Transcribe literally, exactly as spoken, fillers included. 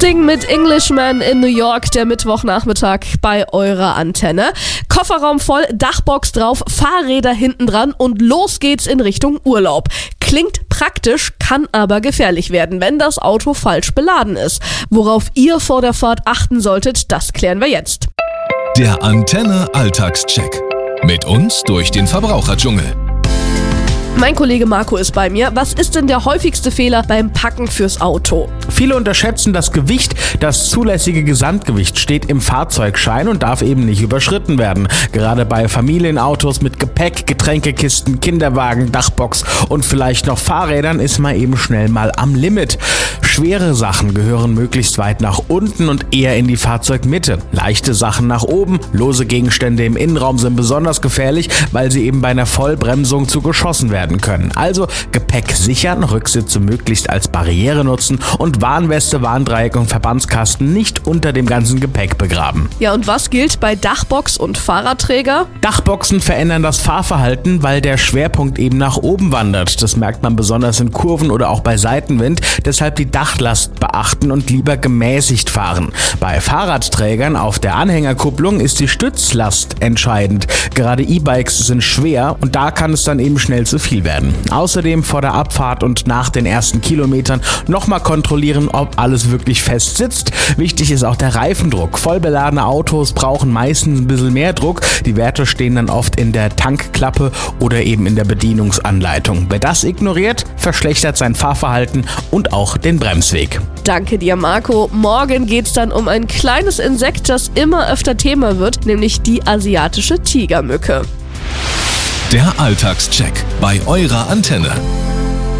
Sting mit Englishman in New York, der Mittwochnachmittag bei eurer Antenne. Kofferraum voll, Dachbox drauf, Fahrräder hinten dran und los geht's in Richtung Urlaub. Klingt praktisch, kann aber gefährlich werden, wenn das Auto falsch beladen ist. Worauf ihr vor der Fahrt achten solltet, das klären wir jetzt. Der Antenne Alltagscheck. Mit uns durch den Verbraucherdschungel. Mein Kollege Marco ist bei mir. Was ist denn der häufigste Fehler beim Packen fürs Auto? Viele unterschätzen das Gewicht. Das zulässige Gesamtgewicht steht im Fahrzeugschein und darf eben nicht überschritten werden. Gerade bei Familienautos mit Gepäck, Getränkekisten, Kinderwagen, Dachbox und vielleicht noch Fahrrädern ist man eben schnell mal am Limit. Schwere Sachen gehören möglichst weit nach unten und eher in die Fahrzeugmitte. Leichte Sachen nach oben, lose Gegenstände im Innenraum sind besonders gefährlich, weil sie eben bei einer Vollbremsung zu geschossen werden können. Also Gepäck sichern, Rücksitze möglichst als Barriere nutzen und Warnweste, Warndreieck und Verbandskasten nicht unter dem ganzen Gepäck begraben. Ja, und was gilt bei Dachbox und Fahrradträger? Dachboxen verändern das Fahrverhalten, weil der Schwerpunkt eben nach oben wandert. Das merkt man besonders in Kurven oder auch bei Seitenwind. Deshalb die Dachlast beachten und lieber gemäßigt fahren. Bei Fahrradträgern auf der Anhängerkupplung ist die Stützlast entscheidend. Gerade E-Bikes sind schwer und da kann es dann eben schnell zu viel werden. Außerdem vor der Abfahrt und nach den ersten Kilometern nochmal kontrollieren, ob alles wirklich fest sitzt. Wichtig ist auch der Reifendruck. Vollbeladene Autos brauchen meistens ein bisschen mehr Druck. Die Werte stehen dann oft in der Tankklappe oder eben in der Bedienungsanleitung. Wer das ignoriert, verschlechtert sein Fahrverhalten und auch den Bremsweg. Danke dir, Marco. Morgen geht's dann um ein kleines Insekt, das immer öfter Thema wird, nämlich die asiatische Tigermücke. Der Alltagscheck bei eurer Antenne.